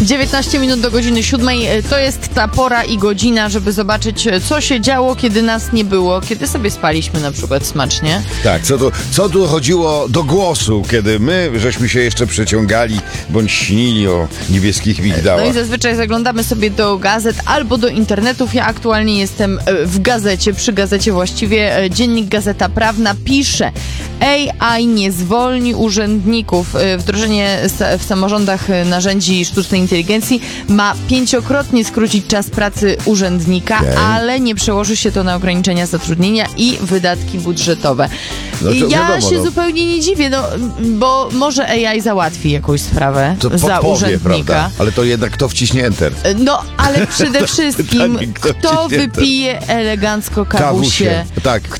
19 minut do godziny 7. To jest ta pora i godzina, żeby zobaczyć, co się działo, kiedy nas nie było, kiedy sobie spaliśmy na przykład smacznie. Tak, co tu chodziło do głosu, kiedy my żeśmy się jeszcze przeciągali, bądź śnili o niebieskich migdałach. No i zazwyczaj zaglądamy sobie do gazet albo do internetów. Ja aktualnie jestem w gazecie, przy gazecie właściwie. Dziennik Gazeta Prawna pisze: AI nie zwolni urzędników. Wdrożenie w samorządach narzędzi sztucznej inteligencji ma 5-krotnie skrócić czas pracy urzędnika, ale nie przełoży się to na ograniczenia zatrudnienia i wydatki budżetowe. No to ja wiadomo, się zupełnie nie dziwię, bo może AI załatwi jakąś sprawę to za podpowie, urzędnika. prawda? Ale to jednak kto wciśnie enter? No, ale przede wszystkim Pytanie, kto kto wciśnie enter? wypije elegancko kawusię. Tak.